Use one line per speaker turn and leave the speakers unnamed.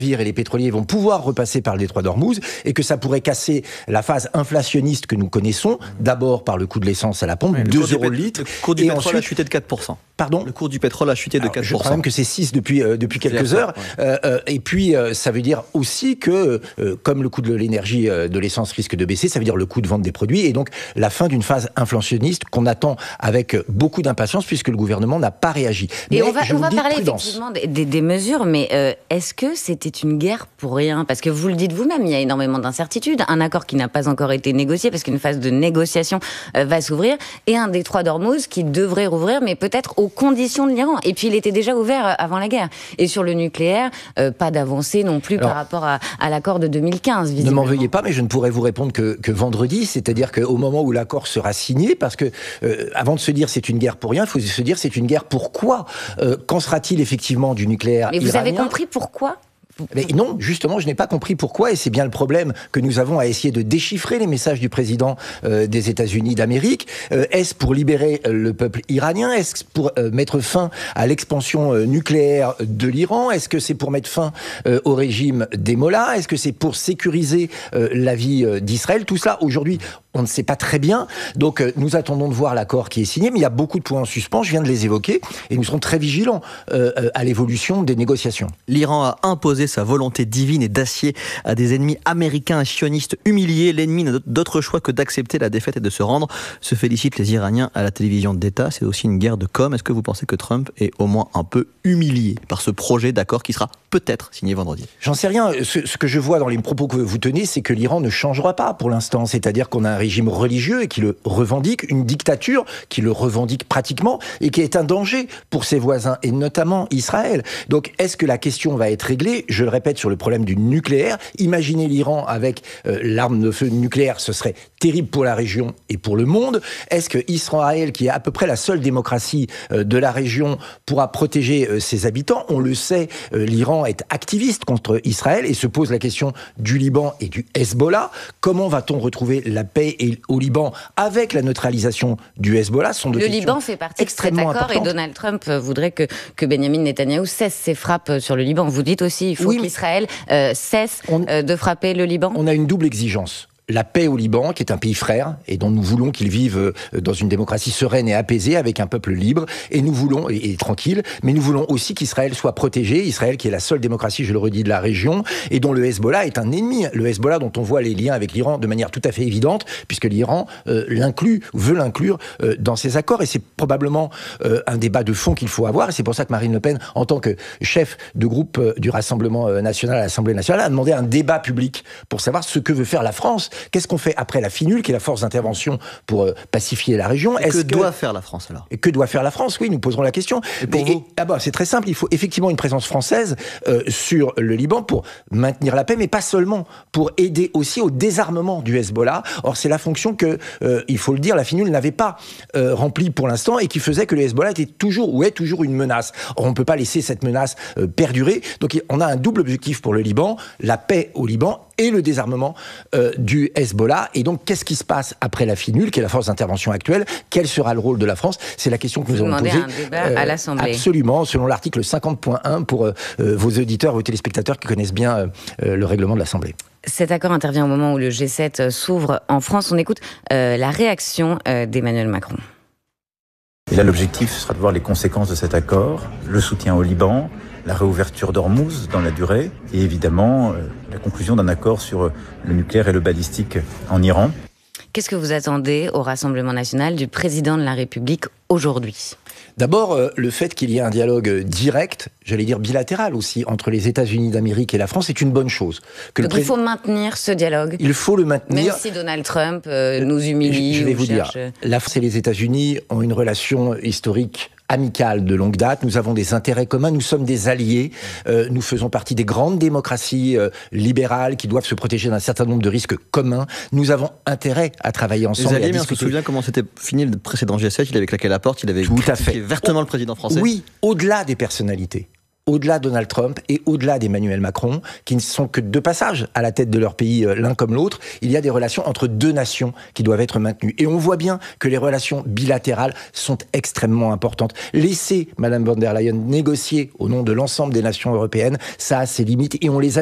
et les pétroliers vont pouvoir repasser par le détroit d'Ormuz et que ça pourrait casser la phase inflationniste que nous connaissons, d'abord par le coût de l'essence à la pompe, 2 euros le litre.
Le cours du pétrole a chuté de 4%.
Pardon ?
Le cours du pétrole a chuté de 4%.
Je crois même que c'est 6 depuis quelques heures. Ouais. Et puis, ça veut dire aussi que, comme le coût de l'énergie, de l'essence risque de baisser, ça veut dire le coût de vente des produits et donc la fin d'une phase inflationniste qu'on attend avec beaucoup d'impatience puisque le gouvernement n'a pas réagi.
Et on va parler effectivement des mesures, mais est-ce que c'était une guerre pour rien? Parce que vous le dites vous-même, il y a énormément d'incertitudes. Un accord qui n'a pas encore été négocié, parce qu'une phase de négociation va s'ouvrir, et un détroit d'Ormuz qui devrait rouvrir, mais peut-être aux conditions de l'Iran. Et puis il était déjà ouvert avant la guerre. Et sur le nucléaire, pas d'avancée non plus par rapport à l'accord de 2015.
Ne m'en veuillez pas, mais je ne pourrai vous répondre que vendredi, c'est-à-dire qu'au moment où l'accord sera signé, parce que avant de se dire c'est une guerre pour rien, il faut se dire c'est une guerre pourquoi. Qu'en sera-t-il effectivement du nucléaire iranien ?
Mais vous avez compris pourquoi ?
Mais non, justement, je n'ai pas compris pourquoi, et c'est bien le problème que nous avons à essayer de déchiffrer les messages du président des États-Unis d'Amérique. Est-ce pour libérer le peuple iranien ? Est-ce pour mettre fin à l'expansion nucléaire de l'Iran ? Est-ce que c'est pour mettre fin au régime des Mollahs ? Est-ce que c'est pour sécuriser la vie d'Israël ? Tout cela, aujourd'hui, on ne sait pas très bien. Donc, nous attendons de voir l'accord qui est signé, mais il y a beaucoup de points en suspens, je viens de les évoquer, et nous serons très vigilants à l'évolution des négociations.
L'Iran a imposé sa volonté divine et d'acier à des ennemis américains et sionistes humiliés. L'ennemi n'a d'autre choix que d'accepter la défaite et de se rendre. Se félicitent les Iraniens à la télévision d'État. C'est aussi une guerre de com'. Est-ce que vous pensez que Trump est au moins un peu humilié par ce projet d'accord qui sera peut-être signé vendredi ?
J'en sais rien. Ce que je vois dans les propos que vous tenez, c'est que l'Iran ne changera pas pour l'instant. C'est-à-dire qu'on a un régime religieux et qui le revendique, une dictature qui le revendique pratiquement et qui est un danger pour ses voisins et notamment Israël. Donc, est-ce que la question va être réglée ? Je le répète sur le problème du nucléaire. Imaginez l'Iran avec l'arme de feu nucléaire, ce serait terrible pour la région et pour le monde. Est-ce que Israël, qui est à peu près la seule démocratie de la région, pourra protéger ses habitants ? On le sait, l'Iran est activiste contre Israël et se pose la question du Liban et du Hezbollah. Comment va-t-on retrouver la paix au Liban avec la neutralisation du Hezbollah ?
Le Liban fait partie de cet accord et Donald Trump voudrait que Benjamin Netanyahou cesse ses frappes sur le Liban. Vous dites aussi, il faut qu'Israël cesse de frapper le Liban.
On a une double exigence. La paix au Liban, qui est un pays frère, et dont nous voulons qu'il vive dans une démocratie sereine et apaisée, avec un peuple libre, et nous voulons, et tranquille, mais nous voulons aussi qu'Israël soit protégé, Israël qui est la seule démocratie, je le redis, de la région, et dont le Hezbollah est un ennemi. Le Hezbollah dont on voit les liens avec l'Iran de manière tout à fait évidente, puisque l'Iran veut l'inclure dans ses accords, et c'est probablement un débat de fond qu'il faut avoir, et c'est pour ça que Marine Le Pen, en tant que chef de groupe du Rassemblement national à l'Assemblée nationale, a demandé un débat public pour savoir ce que veut faire la France. Qu'est-ce qu'on fait après la FINUL, qui est la force d'intervention pour pacifier la région ?
Que doit faire la France alors ?
Et que doit faire la France ? Oui, nous poserons la question. C'est très simple, il faut effectivement une présence française sur le Liban pour maintenir la paix, mais pas seulement, pour aider aussi au désarmement du Hezbollah. Or, c'est la fonction que, il faut le dire, la FINUL n'avait pas remplie pour l'instant et qui faisait que le Hezbollah est toujours une menace. Or, on ne peut pas laisser cette menace perdurer. Donc, on a un double objectif pour le Liban, la paix au Liban et le désarmement du Hezbollah. Et donc, qu'est-ce qui se passe après la FINUL, qui est la force d'intervention actuelle ? Quel sera le rôle de la France ? C'est la question que nous allons poser.
Un débat à l'Assemblée.
Absolument, selon l'article 50.1 pour vos auditeurs, vos téléspectateurs qui connaissent bien le règlement de l'Assemblée.
Cet accord intervient au moment où le G7 s'ouvre en France. On écoute la réaction d'Emmanuel Macron.
Et là, l'objectif sera de voir les conséquences de cet accord, le soutien au Liban, la réouverture d'Ormuz dans la durée et évidemment la conclusion d'un accord sur le nucléaire et le balistique en Iran.
Qu'est-ce que vous attendez au Rassemblement national du président de la République aujourd'hui ?
D'abord, le fait qu'il y ait un dialogue direct, j'allais dire bilatéral aussi, entre les États-Unis d'Amérique et la France, c'est une bonne chose.
Donc il faut maintenir ce dialogue.
Il faut le maintenir.
Même si Donald Trump nous humilie.
Je vais vous dire, la France et les États-Unis ont une relation historique amicale de longue date, nous avons des intérêts communs, nous sommes des alliés, nous faisons partie des grandes démocraties libérales qui doivent se protéger d'un certain nombre de risques communs, nous avons intérêt à travailler ensemble.
Les alliés, mais on se souvient comment c'était fini le précédent G7, il avait claqué la porte, il avait critiqué vertement le président français.
Oui, au-delà des personnalités. au-delà de Donald Trump et au-delà d'Emmanuel Macron, qui ne sont que de passage à la tête de leur pays l'un comme l'autre, il y a des relations entre deux nations qui doivent être maintenues. Et on voit bien que les relations bilatérales sont extrêmement importantes. Laisser Madame von der Leyen négocier au nom de l'ensemble des nations européennes, ça a ses limites et on les a